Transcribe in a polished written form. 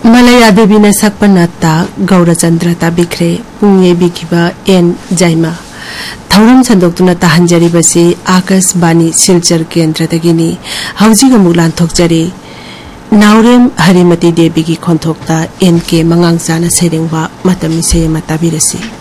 मलया देवी सकपनता गौरचंद्र ताबिख्रे पुंगे बिखिबा एन जाइमा थौरम संदोक्तुना ताहंजरिबसी आकाशवाणी सिलचर केंद्रदगिनी हौजिग मुलानथोकजरी नाउरेम हरिमती देवी की खोंथोक्ता एन के मंगांगचाना सेरेंगवा मतमी से मताबिरसी।